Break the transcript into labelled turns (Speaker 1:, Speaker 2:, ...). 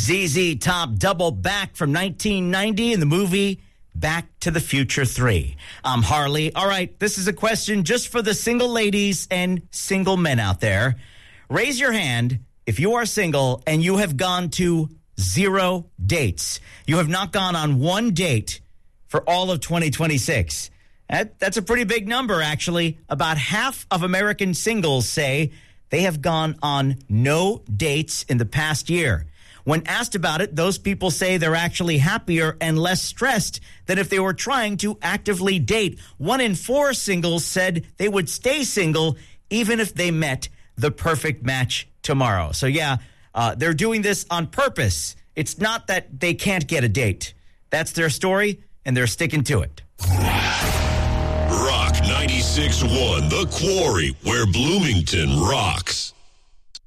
Speaker 1: ZZ Top double back from 1990 in the movie Back to the Future 3. I'm Harley. All right, this is a question just for the single ladies and single men out there. Raise your hand if you are single and you have gone to 0 dates. You have not gone on one date for all of 2026. That's a pretty big number, actually. About half of American singles say they have gone on no dates in the past year. When asked about it, those people say they're actually happier and less stressed than if they were trying to actively date. 1 in 4 singles said they would stay single even if they met the perfect match tomorrow. So, yeah, they're doing this on purpose. It's not that they can't get a date. That's their story, and they're sticking to it.
Speaker 2: Rock 96.1, The Quarry, where Bloomington rocks.